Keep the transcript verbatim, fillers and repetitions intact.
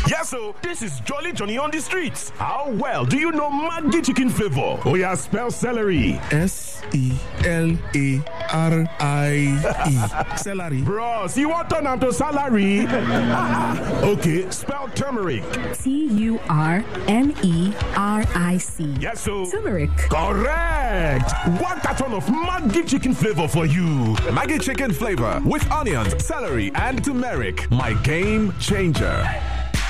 Yes, so this is Jolly Johnny on the streets. How well do you know Maggi chicken flavor? Oh yeah, spell celery. S E L A R I E. Celery. Bros, you want turn am to salary? Okay, spell turmeric. T U R M E R I C. Yes, so turmeric. Correct. One carton of Maggi chicken flavor for you. Maggi chicken flavor with onions, celery, and turmeric. My game changer.